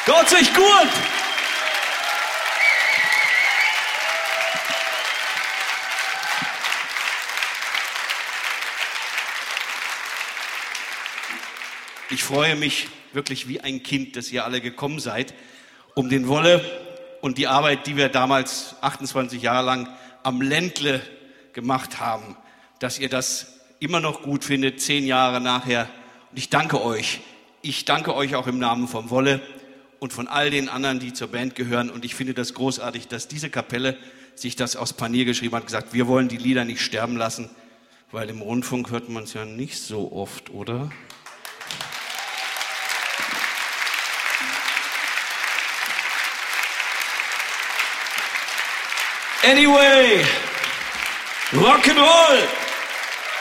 Geht's euch gut? Ich freue mich wirklich wie ein Kind, dass ihr alle gekommen seid, um den Wolle und die Arbeit, die wir damals 28 Jahre lang am Ländle gemacht haben, dass ihr das immer noch gut findet, 10 Jahre nachher. Und ich danke euch. Ich danke euch auch im Namen vom Wolle und von all den anderen, die zur Band gehören. Und ich finde das großartig, dass diese Kapelle sich das aus Panier geschrieben hat, gesagt, wir wollen die Lieder nicht sterben lassen, weil im Rundfunk hört man es ja nicht so oft, oder? Anyway, Rock'n'Roll!